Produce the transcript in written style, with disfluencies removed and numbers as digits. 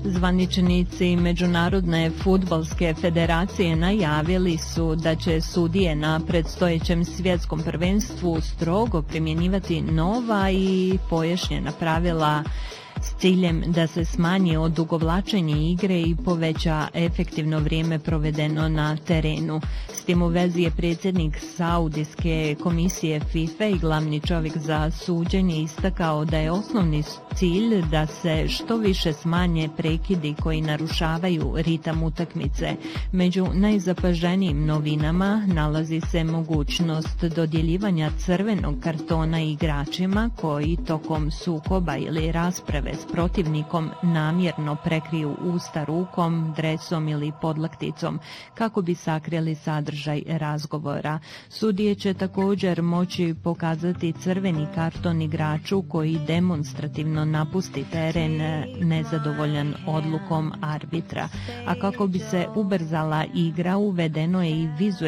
Zvaničnici Međunarodne fudbalske federacije najavili su da će sudije na predstojećem svjetskom prvenstvu strogo primjenjivati nova i pojašnjena pravila s ciljem da se smanji odugovlačenje igre i poveća efektivno vrijeme provedeno na terenu. S tim u vezi je predsjednik Saudijske komisije FIFA i glavni čovjek za suđenje istakao da je osnovni cilj da se što više smanje prekidi koji narušavaju ritam utakmice. Među najzapaženijim novinama nalazi se mogućnost dodjeljivanja crvenog kartona igračima koji tokom sukoba ili rasprave s protivnikom namjerno prekriju usta rukom, dresom ili podlakticom kako bi sakrili sadržaj razgovora. Sudije će također moći pokazati crveni karton igraču koji demonstrativno napusti teren nezadovoljan odlukom arbitra. A kako bi se ubrzala igra, uvedeno je i vizualno